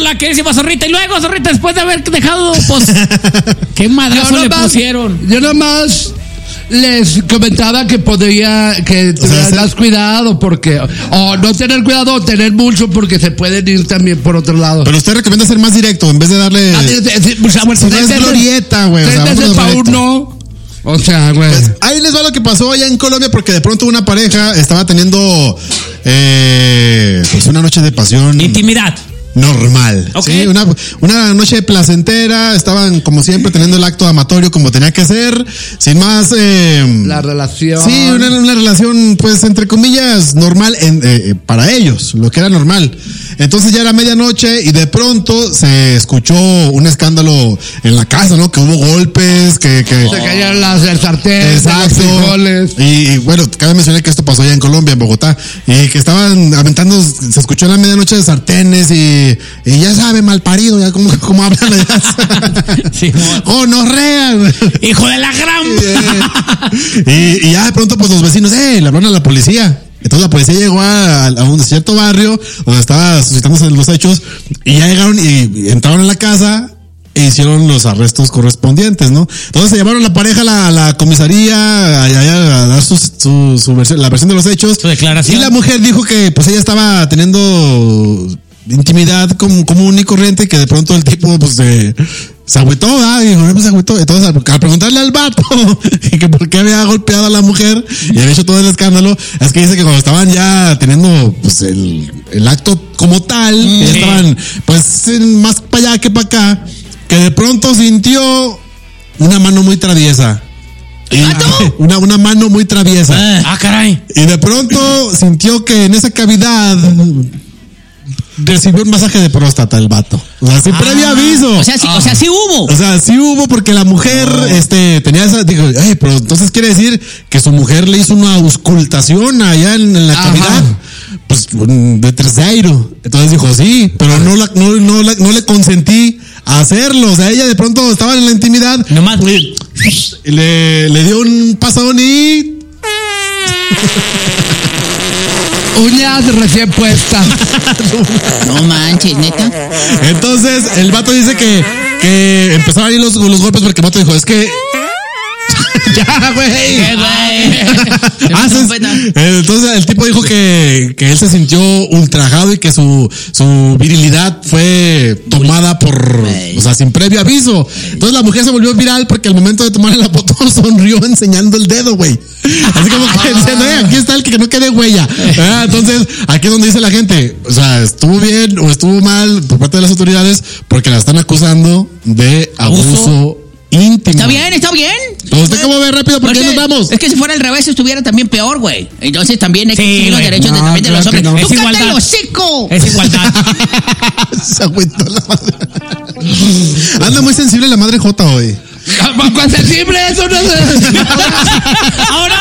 la querísima Zorrita. Y luego, Zorrita, después de haber dejado, pues, ¿qué madrazo le pusieron? Yo nomás les comentaba que podría, que tuvieran más cuidado porque, o no tener cuidado, o tener mucho porque se pueden ir también por otro lado. Pero usted recomienda ser más directo en vez de darle. Pues, si no es glorieta, güey. O sea, güey. Pues ahí les va lo que pasó allá en Colombia, porque de pronto una pareja estaba teniendo pues una noche de pasión. Intimidad. Normal. Okay. Sí, una noche placentera, estaban como siempre teniendo el acto amatorio como tenía que ser, sin más la relación. Sí, una relación pues entre comillas normal para ellos, lo que era normal. Entonces ya era medianoche y de pronto se escuchó un escándalo en la casa, ¿no? Que hubo golpes, que se cayeron las sartenes, exacto. Los frijoles. Y bueno, cabe mencionar que esto pasó allá en Colombia, en Bogotá, y que estaban aventando, se escuchó en la medianoche de sartenes y ya sabe, malparido, ya como hablan allá. Sí, ¡gonorrea! ¡Hijo de la gran! Y ya de pronto pues los vecinos, le hablaron a la policía. Entonces la policía llegó a un cierto barrio donde estaba suscitándose los hechos y ya llegaron y entraron en la casa e hicieron los arrestos correspondientes, ¿no? Entonces se llevaron la pareja a la comisaría a dar su versión, la versión de los hechos. Su declaración. Y la mujer dijo que pues ella estaba teniendo intimidad común y corriente, que de pronto el tipo pues se agüitó, y dijo, pues se agüitó. Entonces al preguntarle al vato que por qué había golpeado a la mujer y había hecho todo el escándalo, es que dice que cuando estaban ya teniendo pues el acto como tal, ya estaban pues más para allá que para acá, que de pronto sintió una mano muy traviesa. Una mano muy traviesa. Caray. Y de pronto sintió que en esa cavidad recibió un masaje de próstata el vato. O sea, sin previo aviso. O sea, sí hubo. O sea, sí hubo porque la mujer tenía esa, dijo, pero entonces quiere decir que su mujer le hizo una auscultación allá en la cavidad. Pues de tercero. Entonces dijo, sí, pero no le consentí a hacerlo. O sea, ella de pronto estaba en la intimidad. Nomás le dio un pasón y uñas recién puestas. No manches, neta. Entonces el vato dice que empezaron ahí los golpes porque el vato dijo, es que ya, güey. Entonces el tipo dijo que él se sintió ultrajado y que su virilidad fue tomada o sea, sin previo aviso. Entonces la mujer se volvió viral porque al momento de tomarle la foto sonrió enseñando el dedo, güey. Así como que diciendo, aquí está el que no quede huella. Entonces, aquí es donde dice la gente, o sea, ¿estuvo bien o estuvo mal por parte de las autoridades? Porque la están acusando de abuso íntimo. Está bien. Pero usted cómo ve rápido, ¿por qué nos vamos? Es que si fuera al revés estuviera también peor, güey. Entonces también hay que exigir los derechos también de los hombres. No. Es igualdad. El hocico. Es igualdad. Se agüitó la madre. Anda muy sensible la madre Jota hoy. ¿Cuán sensible eso? No sé. Ahora